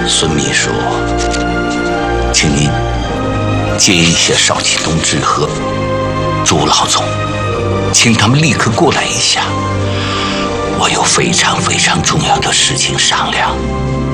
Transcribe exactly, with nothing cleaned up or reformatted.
孙秘书，请您接一下邵启东之和朱老总，请他们立刻过来一下，我有非常非常重要的事情商量。